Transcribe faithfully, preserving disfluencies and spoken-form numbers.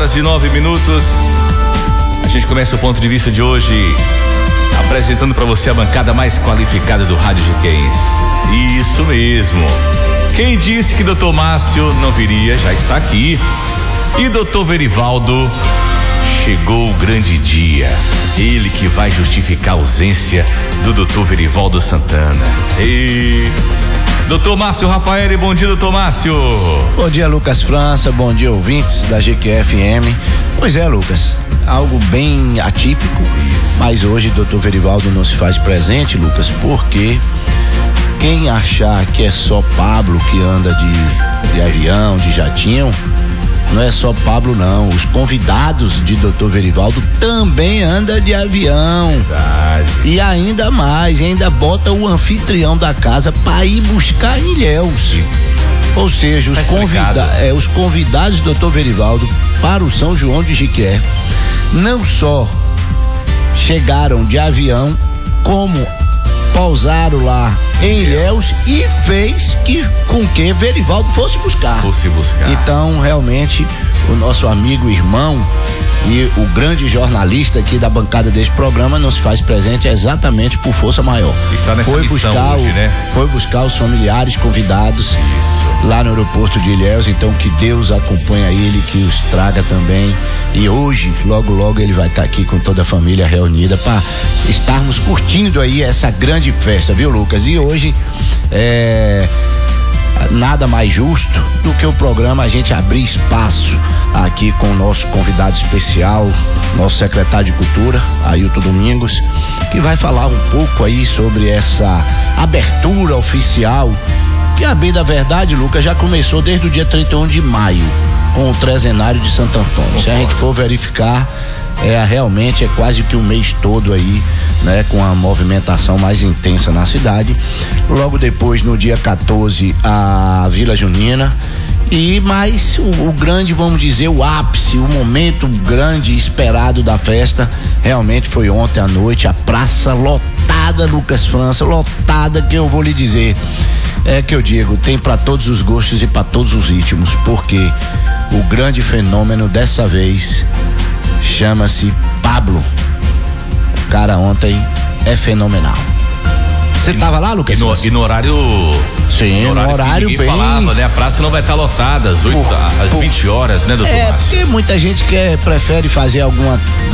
horas e nove minutos. A gente começa o ponto de vista de hoje apresentando para você a bancada mais qualificada do Rádio Jiquense. Isso mesmo. Quem disse que doutor Márcio não viria já está aqui. E doutor Verivaldo, chegou o grande dia. Ele que vai justificar a ausência do doutor Verivaldo Santana. E doutor Márcio Rafael, bom dia, doutor Márcio. Bom dia, Lucas França, bom dia, ouvintes da G Q F M. Pois é, Lucas, algo bem atípico. Isso. Mas hoje doutor Verivaldo não se faz presente, Lucas, porque quem achar que é só Pablo que anda de, de avião, de jatinho, não é só Pablo não, os convidados de doutor Verivaldo também andam de avião. Verdade. E ainda mais, ainda bota o anfitrião da casa para ir buscar em Ilhéus. Ou seja, os, convida é, os convidados do doutor Verivaldo para o São João de Jiquié não só chegaram de avião, como pousaram lá em Ilhéus e fez que com que Verivaldo fosse buscar. Fosse buscar. Então, realmente, o nosso amigo, irmão e o grande jornalista aqui da bancada desse programa não se faz presente exatamente por força maior. Está nessa foi missão buscar hoje, o, né? Foi buscar os familiares convidados. Isso. Lá no aeroporto de Ilhéus, então que Deus acompanhe ele, que os traga também. E hoje, logo logo ele vai estar aqui com toda a família reunida para estarmos curtindo aí essa grande festa, viu, Lucas? E hoje é nada mais justo do que o programa a gente abrir espaço aqui com o nosso convidado especial, nosso secretário de Cultura, Ailton Domingos, que vai falar um pouco aí sobre essa abertura oficial, que a bem da verdade, Lucas, já começou desde o dia trinta e um de maio com o trezenário de Santo Antônio. Se a gente for verificar, é realmente é quase que um mês todo aí, né, com a movimentação mais intensa na cidade. Logo depois, no dia quatorze, a Vila Junina. E mais o, o grande, vamos dizer, o ápice, o momento grande esperado da festa, realmente foi ontem à noite, a praça lotada, Lucas França, lotada, que eu vou lhe dizer, é que eu digo, tem para todos os gostos e para todos os ritmos, porque o grande fenômeno dessa vez chama-se Pablo. O cara ontem é fenomenal. Você tava lá, Lucas? E no, e no horário. Sim, no horário, no horário bem. Falava, né? A praça não vai estar lotada às oito, às vinte horas, né, doutor É, Márcio? porque muita gente quer, prefere fazer alguma